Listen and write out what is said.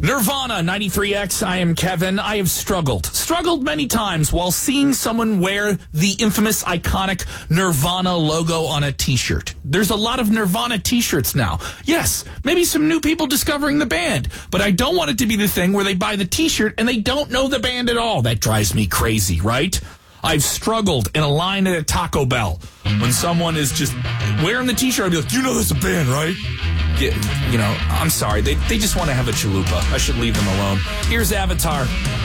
Nirvana 93X, I am Kevin. I have struggled many times while seeing someone wear the infamous iconic Nirvana logo on a t-shirt. There's a lot of Nirvana t-shirts now. Yes, maybe some new people discovering the band, but I don't want it to be the thing where they buy the t-shirt and they don't know the band at all. That drives me crazy, right? I've struggled in a line at a Taco Bell when someone is just wearing the t-shirt. I'd be like, you know that's a band, right? I'm sorry. They just want to have a chalupa. I should leave them alone. Here's Avatar.